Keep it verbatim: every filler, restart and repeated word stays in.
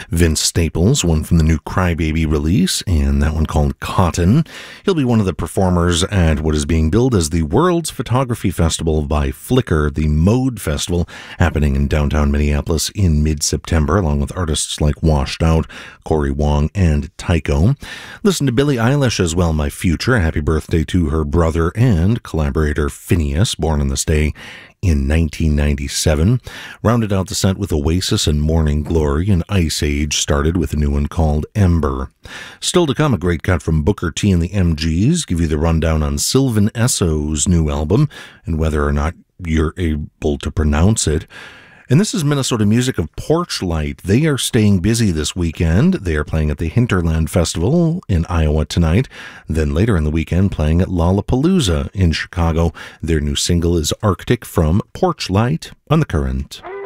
Vince Staples, one from the new Crybaby release, and that one called Cotton. He'll be one of the performers at what is being billed as the World's Photography Festival by Flickr, the Mode Festival, happening in downtown Minneapolis in mid-September, along with artists like Washed Out, Corey Wong, and Tycho. Listen to Billie Eilish as well, My Future. Happy birthday to her brother and collaborator Phineas, born on this day in nineteen ninety-seven. Rounded out the set with Oasis and Morning Glory, and Ice Age started with a new one called Ember. Still to come, a great cut from Booker T and the M Gs, give you the rundown on Sylvan Esso's new album and whether or not you're able to pronounce it. And this is Minnesota music of Porchlight. They are staying busy this weekend. They are playing at the Hinterland Festival in Iowa tonight. Then later in the weekend, playing at Lollapalooza in Chicago. Their new single is Arctic from Porchlight on The Current.